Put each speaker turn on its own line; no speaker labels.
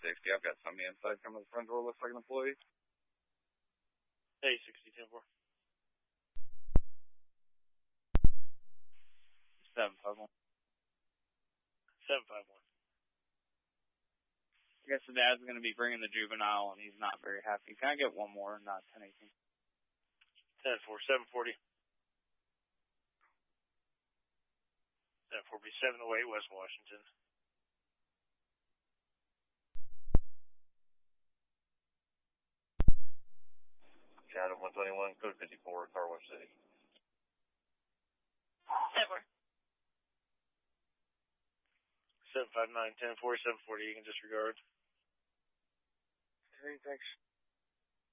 safety. I've got somebody inside coming to the front door. Looks like an employee.
Hey, 6010-4.
751.
751.
I guess the dad's going to be bringing the juvenile, and he's not very happy. Can I get one more, not 1018?
10-4, 740. 740, 708 West Washington.
Adam 121, code 54, Car Wash City.
7-4.
759, 10-4, 740, you can disregard.
Hey, thanks.